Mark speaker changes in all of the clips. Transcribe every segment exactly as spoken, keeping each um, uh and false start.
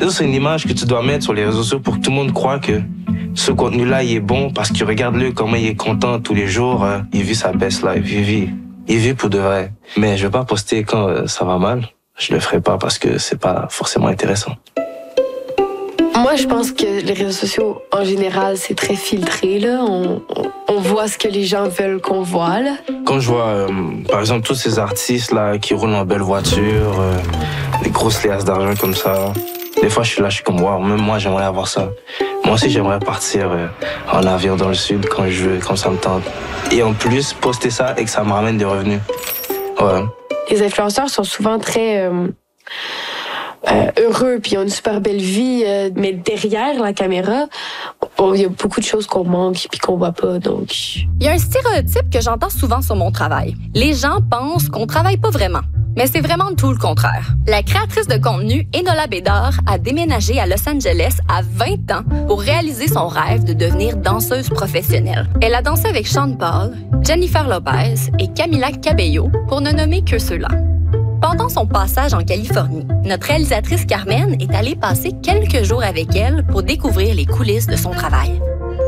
Speaker 1: C'est une image que tu dois mettre sur les réseaux sociaux pour que tout le monde croit que ce contenu-là, il est bon parce que regarde-le comment il est content tous les jours. Euh, il vit sa best life, il vit, il vit pour de vrai. Mais je vais pas poster quand euh, ça va mal. Je le ferai pas parce que c'est pas forcément intéressant.
Speaker 2: Moi, je pense que les réseaux sociaux, en général, c'est très filtré, là. On, on, on voit ce que les gens veulent qu'on voit, là.
Speaker 1: Quand je vois, euh, par exemple, tous ces artistes-là qui roulent en belle voiture, euh, des grosses liasses d'argent comme ça, des fois, je suis là, je suis comme, wow, même moi, j'aimerais avoir ça. Moi aussi, j'aimerais partir euh, en avion dans le sud quand je veux, quand ça me tente. Et en plus, poster ça et que ça me ramène des revenus. Ouais.
Speaker 2: Les influenceurs sont souvent très... Euh... Euh, heureux, puis ils ont une super belle vie, euh, mais derrière la caméra, il y a beaucoup de choses qu'on manque puis qu'on voit pas, donc...
Speaker 3: Il y a un stéréotype que j'entends souvent sur mon travail. Les gens pensent qu'on travaille pas vraiment. Mais c'est vraiment tout le contraire. La créatrice de contenu Enola Bédard a déménagé à Los Angeles à vingt ans pour réaliser son rêve de devenir danseuse professionnelle. Elle a dansé avec Sean Paul, Jennifer Lopez et Camila Cabello, pour ne nommer que ceux-là. Pendant son passage en Californie, notre réalisatrice Carmen est allée passer quelques jours avec elle pour découvrir les coulisses de son travail.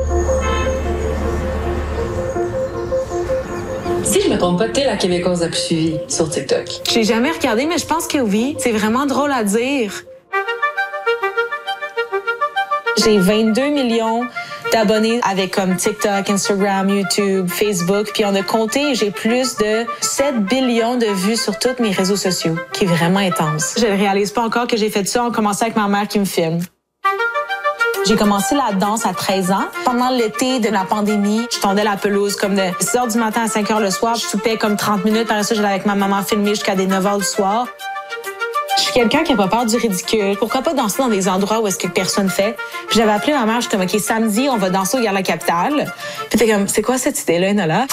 Speaker 4: Si je me trompe pas, t'es la Québécoise la plus suivie sur TikTok.
Speaker 5: J'ai jamais regardé, mais je pense que oui. C'est vraiment drôle à dire. J'ai vingt-deux millions d'abonnés avec comme TikTok, Instagram, YouTube, Facebook. Puis on a compté, j'ai plus de sept billions de vues sur tous mes réseaux sociaux, qui est vraiment intense. Je ne réalise pas encore que j'ai fait ça en commençant avec ma mère qui me filme. J'ai commencé la danse à treize ans. Pendant l'été de la pandémie, je tondais la pelouse comme de six heures du matin à cinq heures le soir. Je soupais comme trente minutes. Après ça, j'allais avec ma maman filmer jusqu'à des neuf heures du soir. Je suis quelqu'un qui n'a pas peur du ridicule. Pourquoi pas danser dans des endroits où est-ce que personne fait? Puis j'avais appelé ma mère, je suis comme, OK, samedi, on va danser au Gala Capitale. Puis t'es comme, c'est quoi cette idée-là, Enola?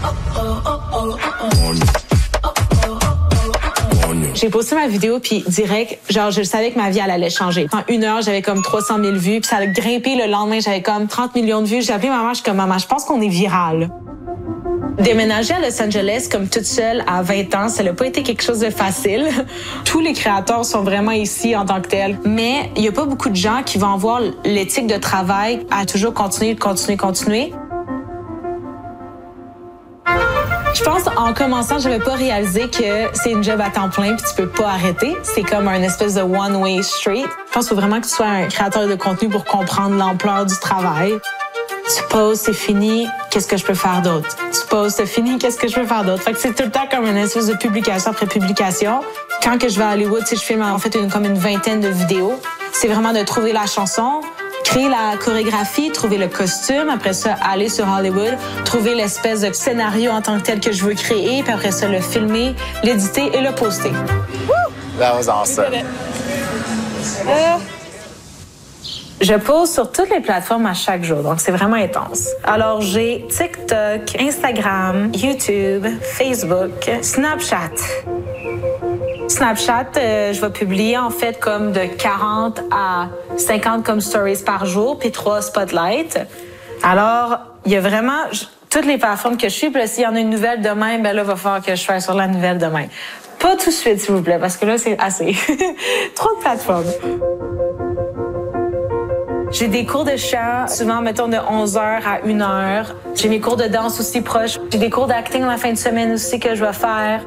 Speaker 5: J'ai posté ma vidéo, puis direct, genre, je savais que ma vie, elle allait changer. En une heure, j'avais comme trois cent mille vues, puis ça a grimpé le lendemain, j'avais comme trente millions de vues. J'ai appelé ma mère, je suis comme, maman, je pense qu'on est viral. Déménager à Los Angeles comme toute seule à vingt ans, ça n'a pas été quelque chose de facile. Tous les créateurs sont vraiment ici en tant que tels. Mais il n'y a pas beaucoup de gens qui vont avoir l'éthique de travail à toujours continuer, continuer, continuer. Je pense en commençant, j'avais pas réalisé que c'est une job à temps plein puis tu peux pas arrêter. C'est comme un espèce de one-way street. Je pense qu'il faut vraiment que tu sois un créateur de contenu pour comprendre l'ampleur du travail. Tu poses, c'est fini, qu'est-ce que je peux faire d'autre? Tu poses, c'est fini, qu'est-ce que je peux faire d'autre? Fait que c'est tout le temps comme une espèce de publication après publication. Quand que je vais à Hollywood, tu sais, je filme en fait une, comme une vingtaine de vidéos. C'est vraiment de trouver la chanson, créer la chorégraphie, trouver le costume, après ça, aller sur Hollywood, trouver l'espèce de scénario en tant que tel que je veux créer, puis après ça, le filmer, l'éditer et le poster.
Speaker 6: That was awesome.
Speaker 5: Euh... Je pose sur toutes les plateformes à chaque jour, donc c'est vraiment intense. Alors, j'ai TikTok, Instagram, YouTube, Facebook, Snapchat. Snapchat, euh, je vais publier en fait comme de quarante à cinquante comme stories par jour, puis trois spotlights. Alors, il y a vraiment je, toutes les plateformes que je suis, puis là, s'il y en a une nouvelle demain, ben là, il va falloir que je fasse sur la nouvelle demain. Pas tout de suite, s'il vous plaît, parce que là, c'est assez. Trop de plateformes. J'ai des cours de chant, souvent, mettons, de onze heures à une heure. J'ai mes cours de danse aussi proches. J'ai des cours d'acting la fin de semaine aussi que je vais faire.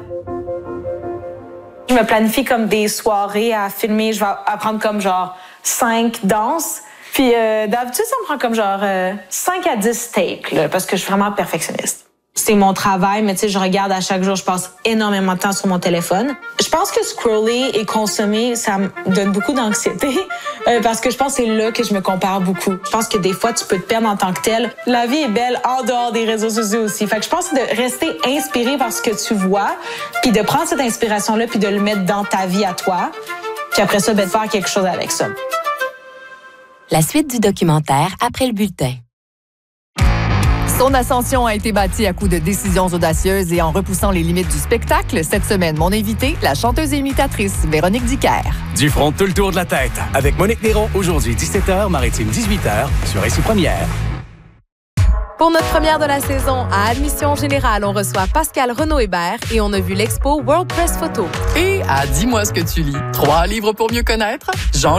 Speaker 5: Je me planifie comme des soirées à filmer. Je vais apprendre comme genre cinq danses. Puis euh, d'habitude, ça me prend comme genre euh, cinq à dix takes, là, parce que je suis vraiment perfectionniste. C'est mon travail, mais tu sais, je regarde à chaque jour, je passe énormément de temps sur mon téléphone. Je pense que scroller et consommer, ça me donne beaucoup d'anxiété euh, parce que je pense que c'est là que je me compare beaucoup. Je pense que des fois, tu peux te perdre en tant que tel. La vie est belle en dehors des réseaux sociaux aussi. Fait que je pense de rester inspiré par ce que tu vois, puis de prendre cette inspiration-là, puis de le mettre dans ta vie à toi, puis après ça, ben, de faire quelque chose avec ça.
Speaker 7: La suite du documentaire après le bulletin.
Speaker 8: Son ascension a été bâtie à coups de décisions audacieuses et en repoussant les limites du spectacle. Cette semaine, mon invitée, la chanteuse et imitatrice Véronique Dicker.
Speaker 9: Du front, tout le tour de la tête. Avec Monique Néron, aujourd'hui dix-sept heures, Maritime dix-huit heures, sur Récit Première.
Speaker 8: Pour notre première de la saison, à Admission Générale, on reçoit Pascal Renaud-Hébert et on a vu l'expo World Press Photo.
Speaker 10: Et à Dis-moi ce que tu lis, trois livres pour mieux connaître, Jean